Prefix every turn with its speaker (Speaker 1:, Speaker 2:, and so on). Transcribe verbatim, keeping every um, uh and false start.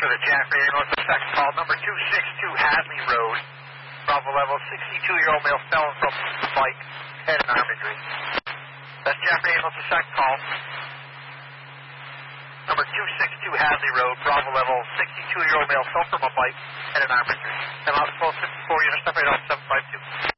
Speaker 1: for the Jaffrey North Effect call, number two six two Hadley Road, Bravo level, sixty-two-year-old male felon from the bike, head and arm injury. That's Jaffrey North Effect call, number two six two Hadley Road, Bravo level, sixty-two-year-old male fell from a bike, head and arm injury. And I'll close fifty-four, unit separate off seven five two.